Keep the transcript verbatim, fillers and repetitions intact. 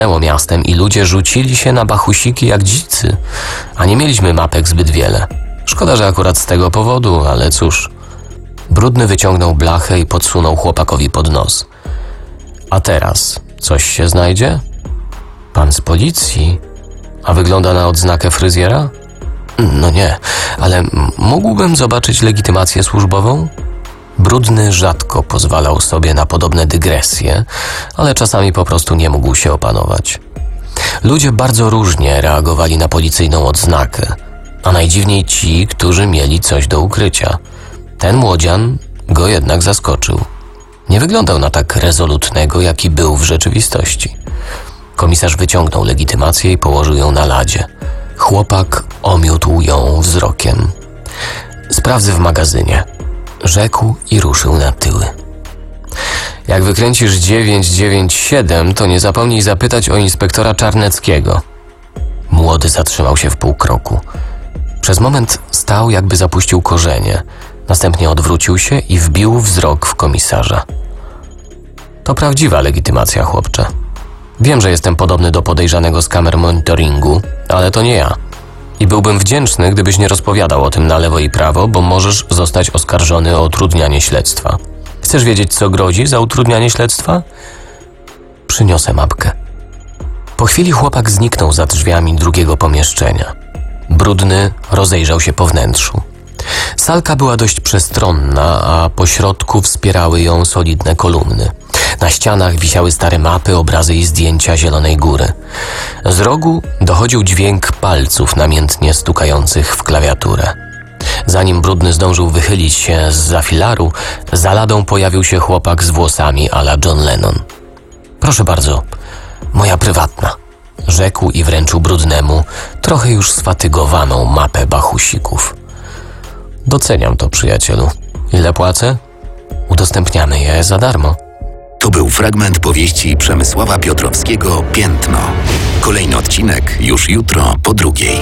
miastem i ludzie rzucili się na bachusiki jak dzicy, a nie mieliśmy mapek zbyt wiele. Szkoda, że akurat z tego powodu, ale cóż. Brudny wyciągnął blachę i podsunął chłopakowi pod nos. A teraz coś się znajdzie? Pan z policji? A wygląda na odznakę fryzjera? No nie, ale mógłbym zobaczyć legitymację służbową? Brudny rzadko pozwalał sobie na podobne dygresje, ale czasami po prostu nie mógł się opanować. Ludzie bardzo różnie reagowali na policyjną odznakę, a najdziwniej ci, którzy mieli coś do ukrycia. Ten młodzian go jednak zaskoczył. Nie wyglądał na tak rezolutnego, jaki był w rzeczywistości. Komisarz wyciągnął legitymację i położył ją na ladzie. Chłopak omiótł ją wzrokiem. Sprawdzę w magazynie, rzekł i ruszył na tyły. Jak wykręcisz dziewięć dziewięć siedem, to nie zapomnij zapytać o inspektora Czarneckiego. Młody zatrzymał się w pół kroku. Przez moment stał, jakby zapuścił korzenie. Następnie odwrócił się i wbił wzrok w komisarza. To prawdziwa legitymacja, chłopcze. Wiem, że jestem podobny do podejrzanego z kamer monitoringu, ale to nie ja. I byłbym wdzięczny, gdybyś nie rozpowiadał o tym na lewo i prawo, bo możesz zostać oskarżony o utrudnianie śledztwa. Chcesz wiedzieć, co grozi za utrudnianie śledztwa? Przyniosę mapkę. Po chwili chłopak zniknął za drzwiami drugiego pomieszczenia. Brudny rozejrzał się po wnętrzu. Salka była dość przestronna, a po środku wspierały ją solidne kolumny. Na ścianach wisiały stare mapy, obrazy i zdjęcia Zielonej Góry. Z rogu dochodził dźwięk palców namiętnie stukających w klawiaturę. Zanim Brudny zdążył wychylić się zza filaru, za ladą pojawił się chłopak z włosami a la John Lennon. Proszę bardzo, moja prywatna, rzekł i wręczył Brudnemu trochę już sfatygowaną mapę bachusików. Doceniam to, przyjacielu. Ile płacę? Udostępniamy je za darmo. To był fragment powieści Przemysława Piotrowskiego Piętno. Kolejny odcinek już jutro po drugiej.